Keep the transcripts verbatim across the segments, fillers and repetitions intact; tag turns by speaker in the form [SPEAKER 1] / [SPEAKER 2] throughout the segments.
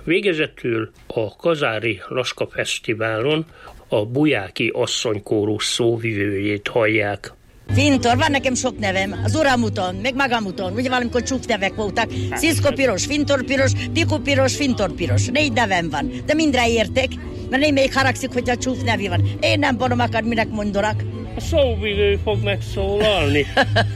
[SPEAKER 1] Végezetül a Kazári Laska Fesztiválon a Bujáki asszonykórus szóvivőjét hallják.
[SPEAKER 2] Fintor, van nekem sok nevem, az Uramuton, meg Magamuton, ugye valamikor csúf nevek voltak. Sziszko piros, Fintor piros, Tiku piros, Fintor piros. Négy nevem van, de mindre értek, mert némelyik haragszik, hogy a csúf nevi van. Én nem bonom akar, minek mondanak.
[SPEAKER 1] A szóvivő fog megszólalni.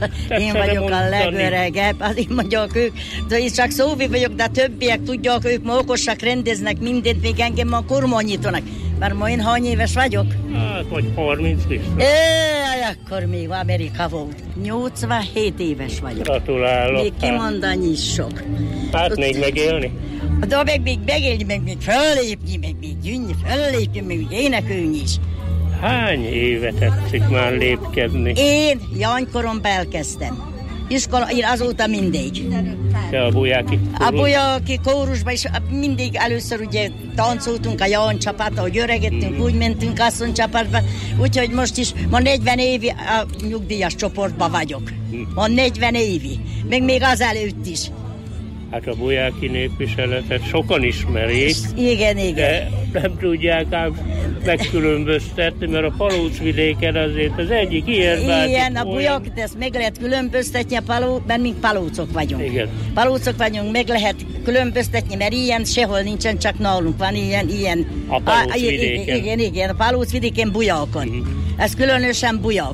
[SPEAKER 2] Én vagyok a legöregebb, az én mondjuk ők, de én csak szóvivő vagyok, de a többiek tudják, ők ma okosak, rendeznek mindent, még engem ma kormányítanak. Mert ma én hány éves vagyok?
[SPEAKER 1] Hát, vagy harminc biztos.
[SPEAKER 2] Éj, akkor még Amerika volt. nyolcvanhét éves vagyok.
[SPEAKER 1] Gratulálok.
[SPEAKER 2] Még kimondani is sok.
[SPEAKER 1] Hát Ott, még megélni?
[SPEAKER 2] De meg még megélni, meg még fellépni, meg még gyűnni, fellépni, meg még énekelni is.
[SPEAKER 1] Hány éve tetszik már lépkedni?
[SPEAKER 2] Én Janykoromban elkezdtem. Iskola, én azóta mindig.
[SPEAKER 1] Ja, a Bujáki kórus?
[SPEAKER 2] A Bujáki kórusban is mindig először ugye táncoltunk a Ján csapat, ahogy öregettünk, mm. úgy mentünk asszony csapatba. Úgyhogy most is, ma negyven évi a nyugdíjas csoportban vagyok. Mm. Ma negyven évi. Meg még azelőtt is.
[SPEAKER 1] Hát a Bujáki népviseletet sokan ismerik.
[SPEAKER 2] Igen, igen.
[SPEAKER 1] De nem tudják ám megkülönböztetni, mert a Palóc-vidéken azért az egyik ilyen bácsi.
[SPEAKER 2] Igen, a Bujákit ezt meg lehet különböztetni, a paló, mert mi palócok vagyunk.
[SPEAKER 1] Igen.
[SPEAKER 2] Palócok vagyunk, meg lehet különböztetni, mert ilyen sehol nincsen, csak nálunk van ilyen, ilyen.
[SPEAKER 1] A Palóc-vidéken.
[SPEAKER 2] Igen, igen, a Palóc-vidéken Bujákon. Uh-huh. Ez különösen Buják.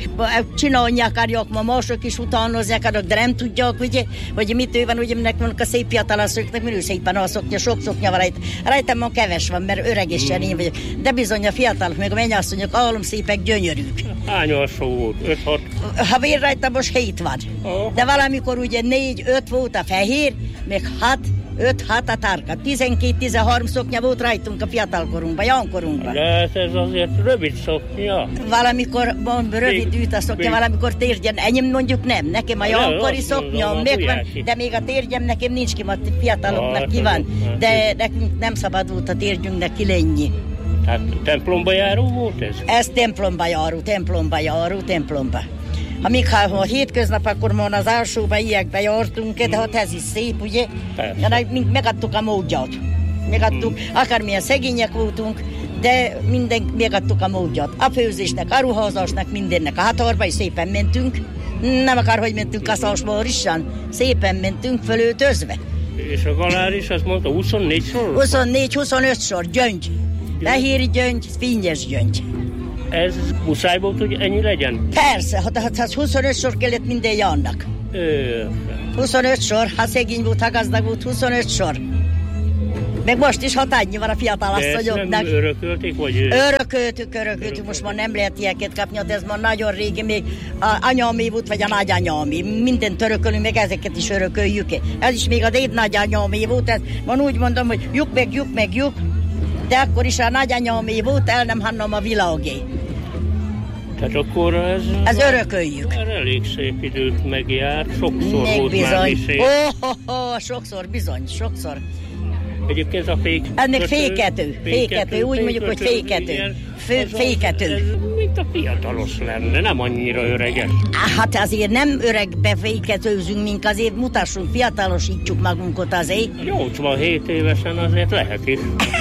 [SPEAKER 2] Csinálni akarják, ma mások is utánozni akarok, de nem tudják, ugye, hogy mitől van, ugye, minek vannak a szép fiatalasszonyoknak, minő szépen a szoknya, sok szoknya van rajta. Rajtam ma keves van, mert öregesen mm. én vagyok. De bizony a fiatalok, meg a mennyasszonyok, állom szépek, gyönyörűk.
[SPEAKER 1] Hány alsó volt? öt-hat?
[SPEAKER 2] Ha vér rajta, most hét van. Oh. De valamikor ugye négy-öt volt a fehér, még hat, öt-hat a tárka. tizenkét-tizenhárom szoknya volt rajtunk a fiatalkorunkban, jankorunkban.
[SPEAKER 1] De ez azért rövid szoknya.
[SPEAKER 2] Valamikor rövid üt a szoknya, valamikor térgyen. Enyém mondjuk nem. Nekem a jankori szoknya megvan, de még a térgyem nekem nincs ki, a fiataloknak ki van. De nekünk nem szabad volt a térgyünknek ki lenni.
[SPEAKER 1] Hát templomba járó volt ez?
[SPEAKER 2] Ez templomba járó, templomba járó, templomba. Amíg ha a hétköznap, akkor ma az alsóba ilyekbe jártunk, de hát ez is szép, ugye? Persze. Megadtuk a módját. Megadtuk, hmm. akármilyen szegények voltunk, de minden megadtuk a módját. A főzésnek, a ruházásnak, mindennek. A határba is szépen mentünk. Nem akar, hogy mentünk a szásmórisan. Szépen mentünk fölöltözve.
[SPEAKER 1] És a galár is azt mondta huszonnégy sor?
[SPEAKER 2] huszonnégy-huszonöt sor, gyöngy. Fehér gyöngy, fényes gyöngy.
[SPEAKER 1] Ez muszáj volt, hogy ennyi legyen?
[SPEAKER 2] Persze, hát, hát huszonöt sor kellett minden járnak. huszonöt sor, ha szegény volt, ha gazdag volt, huszonöt sor. Meg most is hatányi van a fiatal asszonyoknak.
[SPEAKER 1] De ezt nem örökölték, vagy...
[SPEAKER 2] Örököltük, örököltük, most már nem lehet ilyeket kapni, de ez már nagyon régi, még a anyámé volt, vagy a nagyanyámé. Mindent örökölünk, meg ezeket is örököljük. Ez is még a déd nagyanyámé volt, ez van úgy mondom, hogy lyuk meg, lyuk meg, lyuk, de akkor is a nagyanyámé volt, el nem hannom a világé.
[SPEAKER 1] Tehát akkor ez...
[SPEAKER 2] Ez örököljük.
[SPEAKER 1] Elég szép időt megjárt, sokszor még volt
[SPEAKER 2] bizony.
[SPEAKER 1] Már misé.
[SPEAKER 2] Ó, oh, oh, sokszor, bizony, sokszor.
[SPEAKER 1] Egyébként a fék...
[SPEAKER 2] Ez még fékető, fékető, úgy mondjuk, hogy fékető. Fékető.
[SPEAKER 1] Ez mint a fiatalos lenne, nem annyira öreges.
[SPEAKER 2] Hát azért nem öregbe féketőzünk, mink azért mutassunk, fiatalosítjuk magunkat azért.
[SPEAKER 1] nyolcvanhét évesen azért lehet is.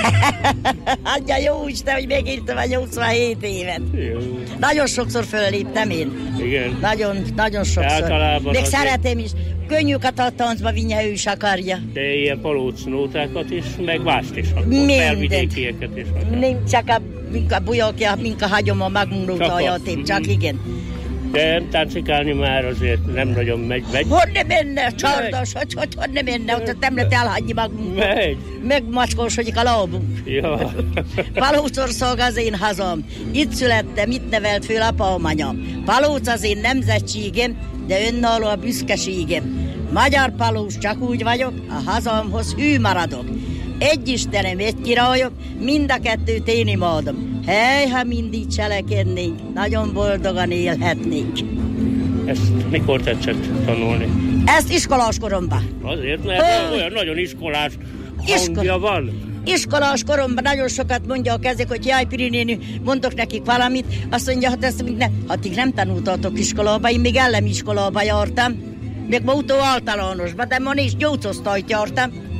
[SPEAKER 2] Adja jó Isten, hogy megírtam a nyolcvanhét évet. Jó. Nagyon sokszor fölléptem én.
[SPEAKER 1] Igen.
[SPEAKER 2] Nagyon, nagyon sokszor. Még szeretem is. Könnyű a táncba vinni, ha ő is akarja.
[SPEAKER 1] De ilyen palócnótákat is, meg vást is akar. Felvidékieket is akar.
[SPEAKER 2] Nem csak a, mink a bujakja, mink a hagyom a magunknótáját, csak, csak igen.
[SPEAKER 1] De táncikálni már azért nem nagyon megy. megy.
[SPEAKER 2] Hogy nem menne, csardas, hogy, hogy, hogy nem menne, hogy nem lehet elhagyni magunkat.
[SPEAKER 1] Megy.
[SPEAKER 2] Megmacskósodik a lábunk.
[SPEAKER 1] Ja.
[SPEAKER 2] Palócország az én hazam. Itt születtem, itt nevelt föl apám anyám. Palóc az én nemzetségem, de önálló a büszkeségem. Magyar palóc, csak úgy vagyok, a hazámhoz hű maradok. Egy Istenem, egy királyok, mind a kettőt én imádom. Hely, ha mindig cselekednénk, nagyon boldogan élhetnénk.
[SPEAKER 1] Ezt mikor tetszett tanulni?
[SPEAKER 2] Ezt iskolás koromban.
[SPEAKER 1] Azért, mert Hő. olyan nagyon iskolás hangja Isko- van.
[SPEAKER 2] Iskolás koromban nagyon sokat mondják ezek, hogy jaj, Pirinéni, mondok nekik valamit. Azt mondja, hát ezt ne, hát így nem tanultatok iskolába, én még ellemiskolába jártam. Még ma utó általánosban, de ma is nyolcosztályt jártam.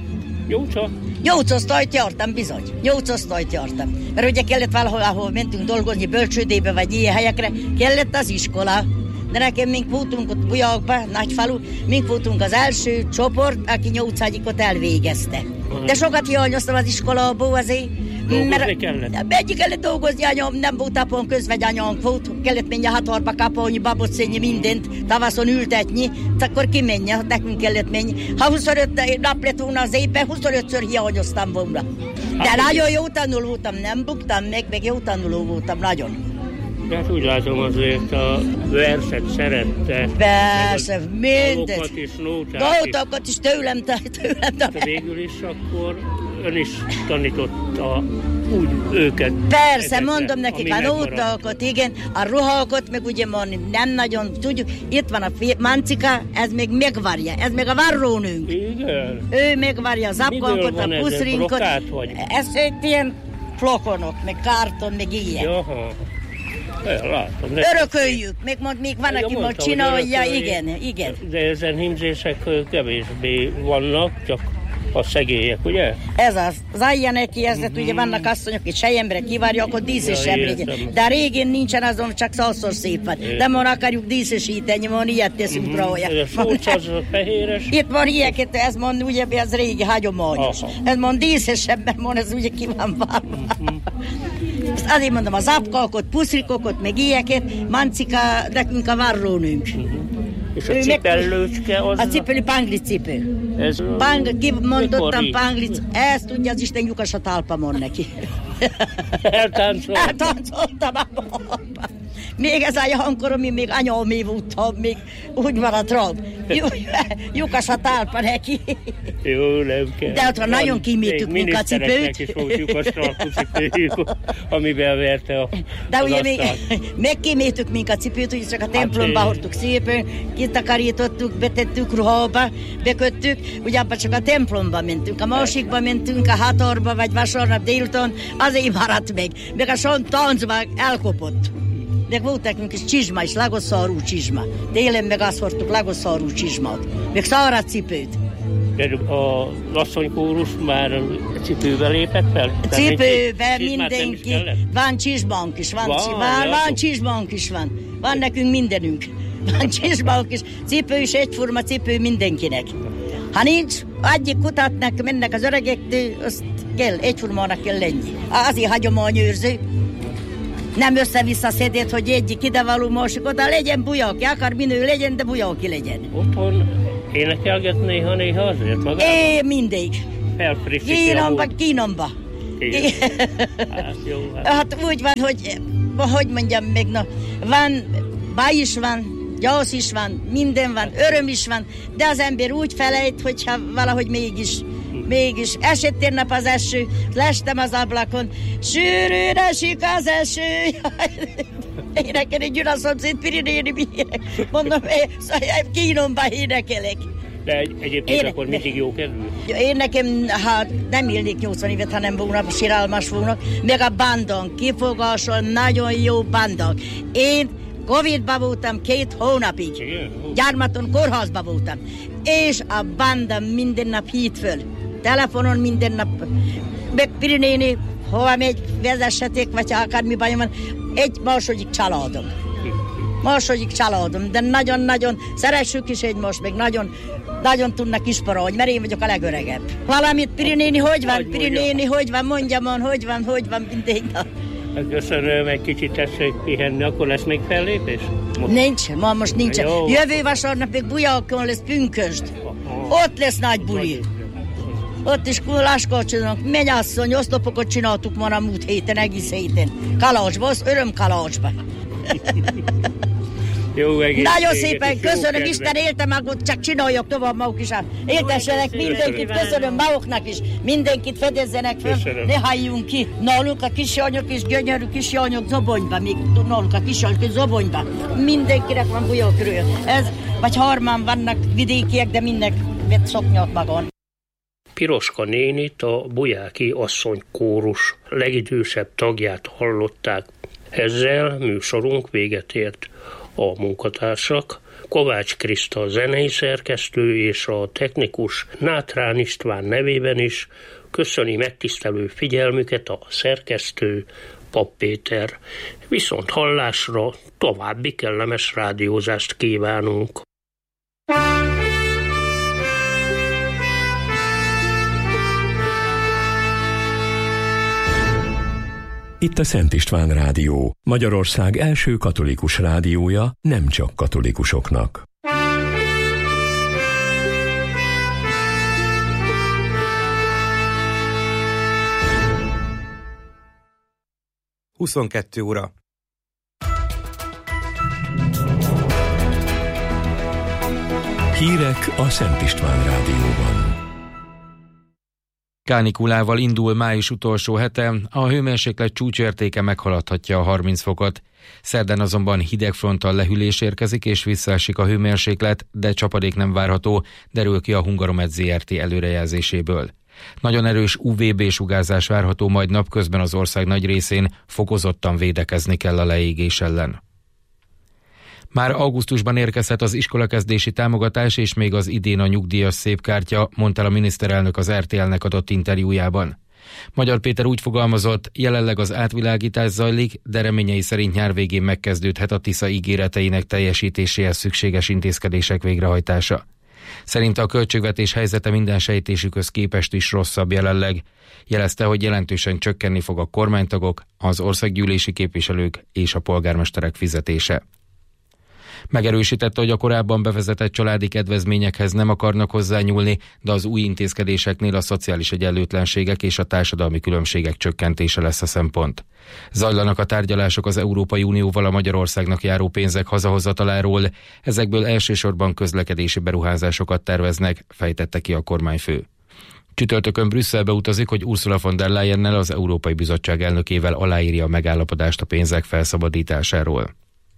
[SPEAKER 1] Jóca?
[SPEAKER 2] Nyolcosztályt jártam, bizony. Nyolcosztályt jártam. Mert ugye kellett valahol, ahol mentünk dolgozni, bölcsődébe, vagy ilyen helyekre, kellett az iskola. De nekem mink voltunk ott Bujakba, Nagyfalu, mink voltunk az első csoport, aki nyolcadikot elvégezte. De sokat hiányoztam az iskolából azért.
[SPEAKER 1] Dolgozni kellett?
[SPEAKER 2] Egyik kellett dolgozni, anyám, nem volt apon közvegy anyánk volt, kellett menni a hatarba kapolni, babot szedni, mindent, tavaszon ültetni, akkor kimenjen, nekünk kellett menni. Ha huszonöt nap lett volna az évben, huszonötször hiányoztam volna. De hát, nagyon jó tanuló voltam, nem buktam meg, meg jó tanuló voltam, nagyon.
[SPEAKER 1] De hát úgy látom azért a verset szerette.
[SPEAKER 2] Persze, mindent.
[SPEAKER 1] Dalokat is, nótát is.
[SPEAKER 2] Nótákat is tőlem, tőlem.
[SPEAKER 1] Hát végül is akkor ön is tanította úgy őket.
[SPEAKER 2] Persze,
[SPEAKER 1] ezekre,
[SPEAKER 2] mondom nekik a nótákat, igen, a ruhákat, meg ugye mondani, nem nagyon tudjuk. Itt van a Mancika, ez még megvarja, ez még a varrónőnk.
[SPEAKER 1] Igen.
[SPEAKER 2] Ő megvarja az apkankat, a puszrinkot. Ez egy ilyen flokonok, meg karton, meg ilyen.
[SPEAKER 1] Jaha. Látom,
[SPEAKER 2] örököljük, még, mond, még van, aki most csinálja, igen, igen.
[SPEAKER 1] De ezen hímzések kevésbé vannak, csak a szegélyek, ugye?
[SPEAKER 2] Ez az. Zajja neki, ez mm-hmm. ugye vannak asszonyok, hogy sejembre kivárja, akkor díszesebb ja, legyen. De a régén nincsen azon, csak százszor szép van. De ma akarjuk díszesíteni, ma ilyet teszünk mm-hmm. róla.
[SPEAKER 1] Ez a sóc az a fehéres.
[SPEAKER 2] Itt van ilyeket, ez mond ugye, ez régi hagyományos. Aha. Ez mond díszesebb, mert mond ez ugye ki van várva. Mm-hmm. Azért mondom, az apkakot, puszrikokot, meg ilyeket, Mancika, nekünk a varrónőnk. Mm-hmm.
[SPEAKER 1] És a cipellőcske az...
[SPEAKER 2] A cipelő panglit cipő. Ez... Pang, kimondottam panglit, ezt tudja az Isten lyukas a talpamon neki.
[SPEAKER 1] Eltáncoltam.
[SPEAKER 2] Eltáncoltam a balba. Még ez a jankorom, még anyámé voltam, még úgy maradt rám. Lyukas a talpa neki.
[SPEAKER 1] Jó, nem kell.
[SPEAKER 2] De ott nagyon kimítük munkacipőt.
[SPEAKER 1] Minisztereknek is volt lyukas talpacipőjük, amiben verte a,
[SPEAKER 2] de ugye még megkimítük munkacipőt, ugye csak a templomba hordtuk szépen, kitakarítottuk, betettük ruhába, beköttük, ugye abban csak a templomba mentünk, a másikba mentünk, a hatarba, vagy vasárnap délután, azért maradt meg. Meg a son táncban elkopott. Meg volt nekünk is csizma is, lagosszárú csizma. Télen meg azt hordtuk, lagosszárú csizmát. Meg száraz cipőt.
[SPEAKER 1] De a asszonykórus már cipővel lépett fel?
[SPEAKER 2] Cipőben mindenki. Van csizmánk is, van, van, van, van csizmánk is van. Van nekünk mindenünk. Van csizmánk is. Cipő is egyforma cipő mindenkinek. Ha nincs, egyik kutatnak, mennek az öregek, azt kell, egyformának kell lenni. Azért hagyományőrző. Nem össze-vissza szedett, hogy egyik idevaló, másik oda legyen bujáki, akár minő legyen, de bujáki legyen.
[SPEAKER 1] Otthon énekelget néha-néha azért magában?
[SPEAKER 2] É, mindig.
[SPEAKER 1] Felfrissíti
[SPEAKER 2] Kínomba, kínomba.
[SPEAKER 1] Hát jó. Hát.
[SPEAKER 2] hát úgy van, hogy, hogy mondjam meg, na, van, baj is van, gyász is van, minden van, öröm is van, de az ember úgy felejt, hogyha valahogy mégis Mégis esett nap az eső, lestem az ablakon, sűrűn esik az eső. Énekelni Gyula szomszéd Pirinéni, mondom, kínomba énekelek.
[SPEAKER 1] De egy, egyébként akkor mindig jó kedvű?
[SPEAKER 2] Én nekem, ha nem élnék nyolcvan évet, hanem volna, siralmas volna, meg a bandon, kifogáson, nagyon jó bandon. Én Covidba voltam két hónapig, gyarmaton, kórházba voltam, és a banda minden nap hívt föl. Telefonon minden nap, meg Pirinéni, hova megy, vezessetek, vagy akármi bajom van, egy második családom. Második családom, de nagyon-nagyon szeressük is egymást, meg nagyon, nagyon tudnak isparolni, mert én vagyok a legöregebb. Valamit, Pirinéni, hogy van, Pirinéni, hogy van, mondjam on, hogy van, hogy van, mindegy nap.
[SPEAKER 1] Köszönöm, egy kicsit tessék pihenni, akkor lesz még fellépés?
[SPEAKER 2] Most... Nincs, ma most nincs. Jó. Jövő vasárnap még Bujákon lesz pünkösd. Ott lesz nagy buli. Ott is láskát csinálunk. Mennyasszony, oszlopokat csináltuk ma a múlt héten, egész héten. Kalácsba, az öröm kalácsba.
[SPEAKER 1] Jó egész.
[SPEAKER 2] Nagyon szépen köszönöm, Isten élte magot, csak csináljuk tovább maguk is. Éltessenek mindenkit, köszönöm maguknak is. Mindenkit fedezzenek föl, ne halljunk ki. Nálunk a kisjányok is gyönyörű kisjányok zobonyba, még nálunk a kisjányok is zobonyba. Mindenkinek van bulyókörül. Ez, vagy harman vannak vidékiek, de mindenki vett szoknyat magon.
[SPEAKER 1] Piroska nénit, a Bujáki asszonykórus legidősebb tagját hallották. Ezzel műsorunk véget ért. A munkatársak Kovács Kriszta zenei szerkesztő és a technikus Nátrán István nevében is köszöni megtisztelő figyelmüket a szerkesztő, Pap Péter. Viszont hallásra, további kellemes rádiózást kívánunk.
[SPEAKER 3] Itt a Szent István Rádió, Magyarország első katolikus rádiója, nem csak katolikusoknak.
[SPEAKER 4] huszonkettő óra.
[SPEAKER 3] Hírek a Szent István Rádióban.
[SPEAKER 5] Kánikulával indul május utolsó hete, a hőmérséklet csúcsértéke meghaladhatja a harminc fokot. Szerdán azonban hidegfronttal lehűlés érkezik és visszaesik a hőmérséklet, de csapadék nem várható, derül ki a Hungaromed zé er té előrejelzéséből. Nagyon erős u vé bé-sugárzás várható, majd napközben az ország nagy részén, fokozottan védekezni kell a leégés ellen. Már augusztusban érkezhet az iskolakezdési támogatás és még az idén a nyugdíjas szépkártya, mondta a miniszterelnök az er té el-nek adott interjújában. Magyar Péter úgy fogalmazott, jelenleg az átvilágítás zajlik, de reményei szerint nyár végén megkezdődhet a Tisza ígéreteinek teljesítéséhez szükséges intézkedések végrehajtása. Szerinte a költségvetés helyzete minden sejtésükhöz képest is rosszabb jelenleg. Jelezte, hogy jelentősen csökkenni fog a kormánytagok, az országgyűlési képviselők és a polgármesterek fizetése. Megerősítette, hogy a korábban bevezetett családi kedvezményekhez nem akarnak hozzányúlni, de az új intézkedéseknél a szociális egyenlőtlenségek és a társadalmi különbségek csökkentése lesz a szempont. Zajlanak a tárgyalások az Európai Unióval a Magyarországnak járó pénzek hazahozataláról, ezekből elsősorban közlekedési beruházásokat terveznek, fejtette ki a kormányfő. Csütörtökön Brüsszelbe utazik, hogy Ursula von der Leyennel, az Európai Bizottság elnökével aláírja a megállapodást a pénzek felszabadításáról.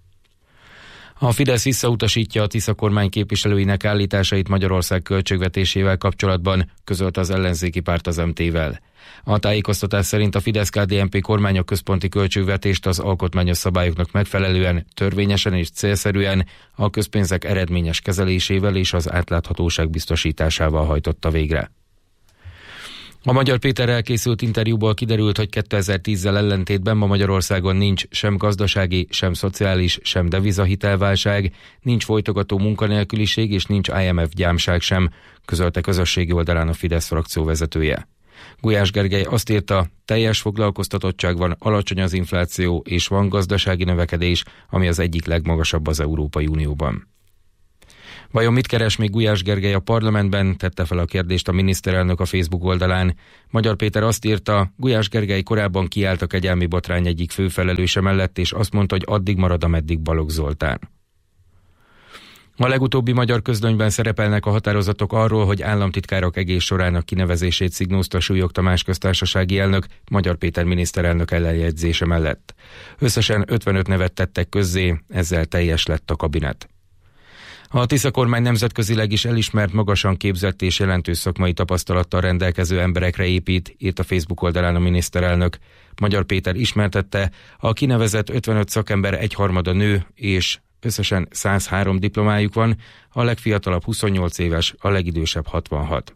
[SPEAKER 5] A Fidesz visszautasítja a Tisza kormány képviselőinek állításait Magyarország költségvetésével kapcsolatban, közölte az ellenzéki párt az em té-vel. A tájékoztatás szerint a Fidesz-ká dé en pé kormány a központi költségvetést az alkotmányos szabályoknak megfelelően, törvényesen és célszerűen, a közpénzek eredményes kezelésével és az átláthatóság biztosításával hajtotta végre. A Magyar Péterrel készült interjúból kiderült, hogy kétezer-tízzel ellentétben ma Magyarországon nincs sem gazdasági, sem szociális, sem devizahitelválság, nincs folytogató munkanélküliség és nincs i em ef gyámság sem, közölte közösségi oldalán a Fidesz frakció vezetője. Gulyás Gergely azt írta, teljes foglalkoztatottság van, alacsony az infláció és van gazdasági növekedés, ami az egyik legmagasabb az Európai Unióban. Vajon mit keres még Gulyás Gergely a parlamentben, tette fel a kérdést a miniszterelnök a Facebook oldalán. Magyar Péter azt írta, Gulyás Gergely korábban kiállt a kegyelmi botrány egyik főfelelőse mellett, és azt mondta, hogy addig marad, ameddig Balogh Zoltán. A legutóbbi magyar közlönyben szerepelnek a határozatok arról, hogy államtitkárok egész sorának kinevezését szignózta Súlyog Tamás köztársasági elnök, Magyar Péter miniszterelnök ellenjegyzése mellett. Összesen ötvenöt nevet tettek közzé, ezzel teljes lett a kabinet. A Tisza kormány nemzetközileg is elismert, magasan képzett és jelentős szakmai tapasztalattal rendelkező emberekre épít, írt a Facebook oldalán a miniszterelnök. Magyar Péter ismertette, a kinevezett ötvenöt szakember egyharmada nő, és összesen száz három diplomájuk van, a legfiatalabb huszonnyolc éves, a legidősebb hatvanhat.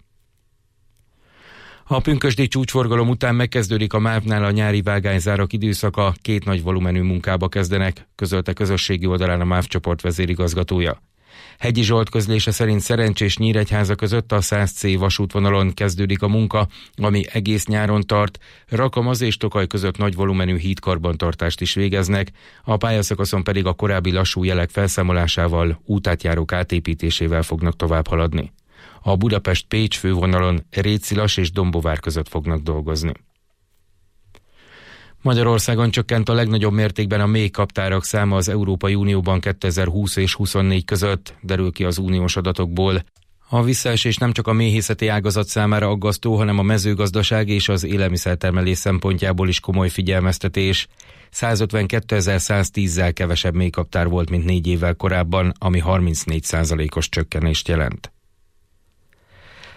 [SPEAKER 5] A pünkösdi csúcsforgalom után megkezdődik a MÁV-nál a nyári vágányzárak időszaka, két nagy volumenű munkába kezdenek, közölte közösségi oldalán a MÁV csoport vezérigazgatója. Hegyi Zsolt közlése szerint Szerencsés Nyíregyháza között a száz cé vasútvonalon kezdődik a munka, ami egész nyáron tart. Rakamaz és Tokaj között nagy volumenű hídkarbantartást is végeznek, a pályaszakaszon pedig a korábbi lassú jelek felszámolásával, útátjárók átépítésével fognak tovább haladni. A Budapest-Pécs fővonalon Récilas és Dombovár között fognak dolgozni. Magyarországon csökkent a legnagyobb mértékben a méhkaptárak száma az Európai Unióban kétezer-húsz és huszonnégy között, derül ki az uniós adatokból. A visszaesés nem csak a méhészeti ágazat számára aggasztó, hanem a mezőgazdaság és az élelmiszertermelés szempontjából is komoly figyelmeztetés. százötvenkétezer-száztízzel kevesebb méhkaptár volt, mint négy évvel korábban, ami harmincnégy százalékos csökkenést jelent.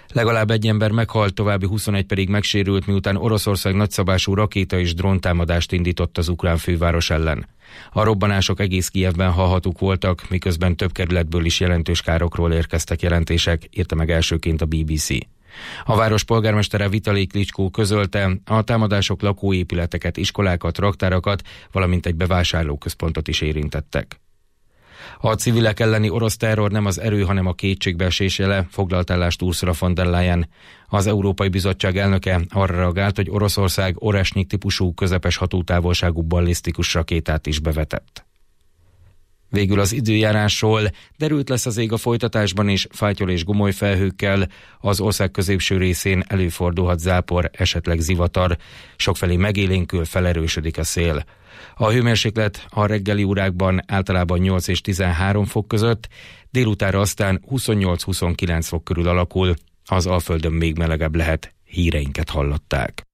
[SPEAKER 5] Legalább egy ember meghalt, további huszonegy pedig megsérült, miután Oroszország nagyszabású rakéta és dróntámadást indított az ukrán főváros ellen. A robbanások egész Kijevben hallhatók voltak, miközben több kerületből is jelentős károkról érkeztek jelentések, írta meg elsőként a bé bé cé. A város polgármestere Vitali Klitschko közölte, a támadások lakóépületeket, iskolákat, raktárakat, valamint egy bevásárlóközpontot is érintettek. A civilek elleni orosz terror nem az erő, hanem a kétségbeesés jele, foglalt állást Ursula von der Leyen. Az Európai Bizottság elnöke arra reagált, hogy Oroszország Oresnyik típusú közepes hatótávolságú ballisztikus rakétát is bevetett. Végül az időjárásról: derült lesz az ég a folytatásban is, fátyol és gomoly felhőkkel, az ország középső részén előfordulhat zápor, esetleg zivatar, sokfelé megélénkül, felerősödik a szél. A hőmérséklet a reggeli órákban általában nyolc és tizenhárom fok között, délutánra aztán huszonnyolc-huszonkilenc fok körül alakul, az Alföldön még melegebb lehet. Híreinket hallották.